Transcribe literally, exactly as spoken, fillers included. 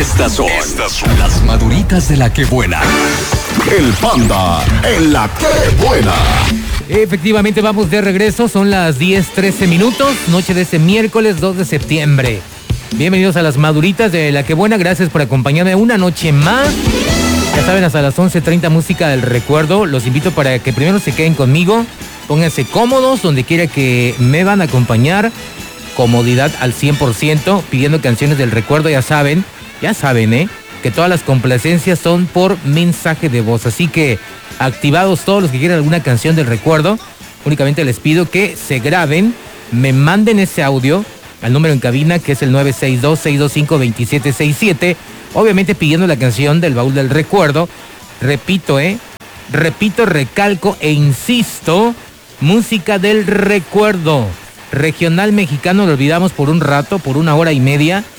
Estas son, Estas son las maduritas de la que buena. El Panda en la que buena. Efectivamente, vamos de regreso. Son las diez trece minutos, noche de este miércoles dos de septiembre. Bienvenidos a las maduritas de la que buena. Gracias por acompañarme una noche más. Ya saben, hasta las once treinta música del recuerdo. Los invito para que primero se queden conmigo. Pónganse cómodos donde quiera que me van a acompañar. Comodidad al cien por ciento, pidiendo canciones del recuerdo. Ya saben, ya saben, ¿eh? que todas las complacencias son por mensaje de voz. Así que activados todos los que quieran alguna canción del recuerdo. Únicamente les pido que se graben, me manden ese audio al número en cabina, que es el nueve seis dos, seis dos cinco, dos siete seis siete. Obviamente pidiendo la canción del baúl del recuerdo. Repito, ¿eh? Repito, recalco e insisto, música del recuerdo. Regional mexicano lo olvidamos por un rato, por una hora y media.